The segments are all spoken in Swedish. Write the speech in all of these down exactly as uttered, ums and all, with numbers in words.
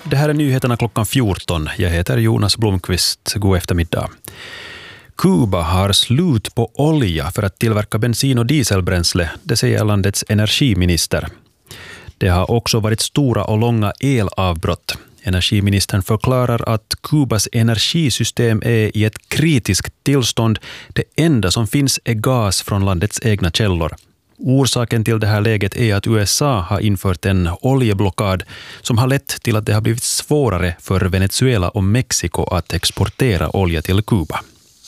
Det här är nyheterna klockan fjorton. Jag heter Jonas Blomqvist. God eftermiddag. Kuba har slut på olja för att tillverka bensin- och dieselbränsle, det säger landets energiminister. Det har också varit stora och långa elavbrott. Energiministern förklarar att Kubas energisystem är i ett kritiskt tillstånd. Det enda som finns är gas från landets egna källor. Orsaken till det här läget är att U S A har infört en oljeblockad som har lett till att det har blivit svårare för Venezuela och Mexiko att exportera olja till Kuba.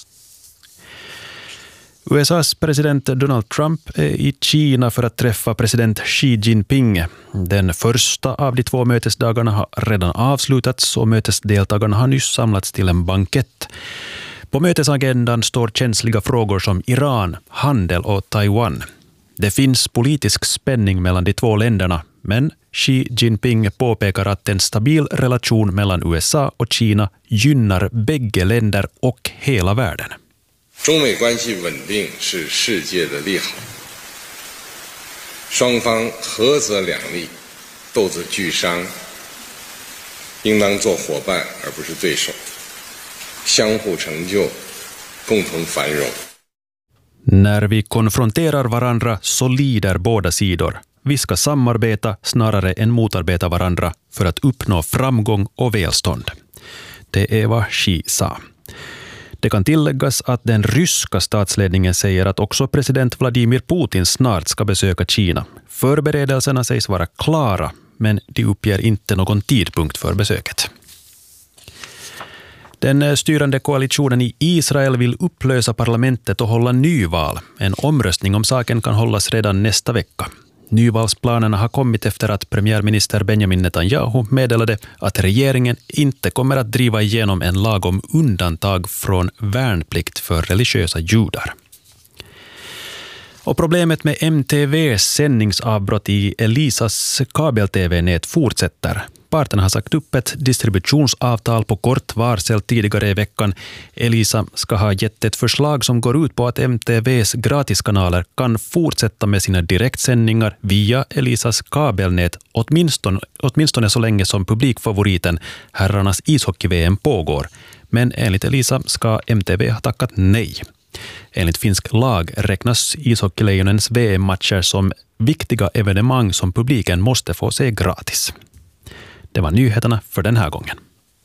U S A:s president Donald Trump är i Kina för att träffa president Xi Jinping. Den första av de två mötesdagarna har redan avslutats och mötesdeltagarna har nyss samlats till en bankett. På mötesagendan står känsliga frågor som Iran, handel och Taiwan. Det finns politisk spänning mellan de två länderna, men Xi Jinping påpekar att en stabil relation mellan U S A och Kina gynnar bägge länder och hela världen. 中美关系稳定是世界的利好，双方合则两利，斗则俱伤，应当做伙伴而不是对手，相互成就，共同繁荣。 När vi konfronterar varandra så lider båda sidor. Vi ska samarbeta snarare än motarbeta varandra för att uppnå framgång och välstånd. Det är vad Xi sa. Det kan tilläggas att den ryska statsledningen säger att också president Vladimir Putin snart ska besöka Kina. Förberedelserna sägs vara klara, men de uppger inte någon tidpunkt för besöket. Den styrande koalitionen i Israel vill upplösa parlamentet och hålla nyval. En omröstning om saken kan hållas redan nästa vecka. Nyvalsplanerna har kommit efter att premiärminister Benjamin Netanyahu meddelade att regeringen inte kommer att driva igenom en lag om undantag från värnplikt för religiösa judar. Och problemet med M T V:s sändningsavbrott i Elisas kabel-tv-nät fortsätter. Parterna har sagt upp ett distributionsavtal på kort varsel tidigare i veckan. Elisa ska ha gett ett förslag som går ut på att M T V:s gratiskanaler kan fortsätta med sina direktsändningar via Elisas kabelnät åtminstone, åtminstone så länge som publikfavoriten herrarnas ishockey-V M pågår. Men enligt Elisa ska M T V ha tackat nej. Enligt finsk lag räknas ishockeylejonens V M-matcher som viktiga evenemang som publiken måste få se gratis. Det var nyheterna för den här gången.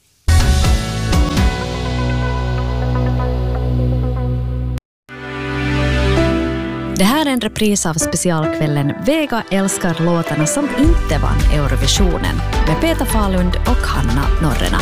Det här är en repris av specialkvällen Vega älskar låtarna som inte vann Eurovisionen med Peter Falund och Hanna Norrena.